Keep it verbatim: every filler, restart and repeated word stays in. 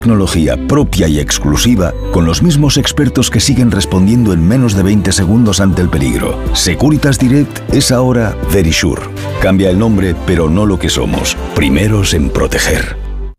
Tecnología propia y exclusiva con los mismos expertos que siguen respondiendo en menos de veinte segundos ante el peligro. Securitas Direct es ahora Verisure. Cambia el nombre, pero no lo que somos. Primeros en proteger.